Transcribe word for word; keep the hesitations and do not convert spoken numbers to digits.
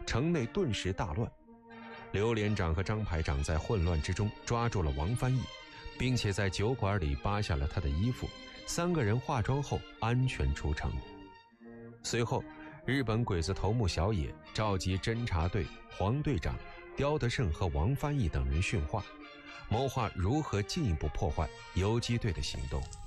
城内顿时大乱。刘连长和张排长在混乱之中抓住了王翻译，并且在酒馆里扒下了他的衣服，三个人化妆后安全出城。随后，日本鬼子头目小野召集侦察队黄队长、刁德胜和王翻译等人训话，谋划如何进一步破坏游击队的行动。